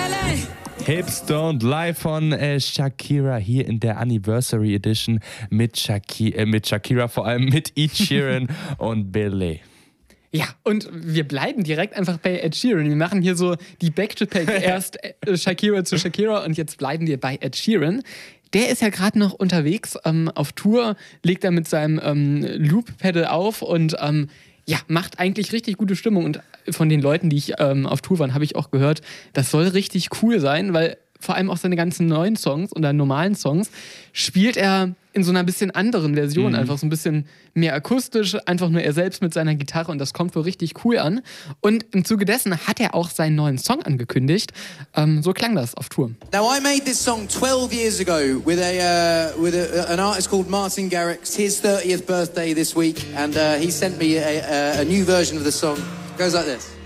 Hips Don't Lie von Shakira hier in der Anniversary Edition mit Shakira, vor allem mit Ed Sheeran und Billie. Ja, und wir bleiben direkt einfach bei Ed Sheeran. Wir machen hier so die Back-to-Back. Erst Shakira zu Shakira und jetzt bleiben wir bei Ed Sheeran. Der ist ja gerade noch unterwegs auf Tour, legt er mit seinem Loop-Pedal auf und macht eigentlich richtig gute Stimmung. Und von den Leuten, die ich auf Tour waren, habe ich auch gehört, das soll richtig cool sein, weil vor allem auch seine ganzen neuen Songs oder normalen Songs spielt er in so einer bisschen anderen Version, einfach so ein bisschen mehr akustisch, einfach nur er selbst mit seiner Gitarre und das kommt wohl richtig cool an. Und im Zuge dessen hat er auch seinen neuen Song angekündigt. So klang das auf Tour. Now I made this song 12 years ago with an artist called Martin Garrix. His 30th birthday this week and he sent me a new version of the song. It goes like this.